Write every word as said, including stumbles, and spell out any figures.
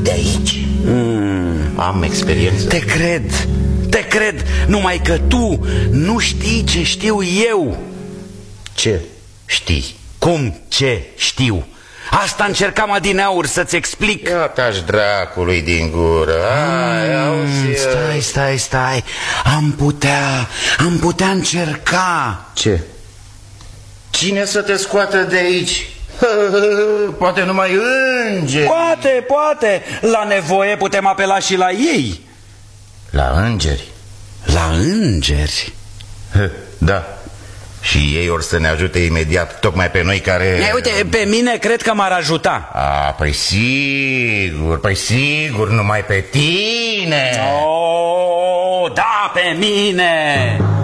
de aici. mm. Am experiență. Te cred, te cred, numai că tu nu știi ce știu eu. Ce știi? Cum ce știu? Asta încercam adineauri să-ți explic. Ia taci dracului din gură. Ai, auzi, mm, Stai, stai, stai. Am putea, am putea încerca. Ce? Cine să te scoată de aici? Poate numai îngeri. Poate, poate. La nevoie putem apela și la ei. La îngeri? La îngeri? Da. Și ei or să ne ajute imediat, tocmai pe noi care... E, uite, pe mine cred că m-ar ajuta. A, păi sigur, păi sigur, numai pe tine. Oh, da, pe mine.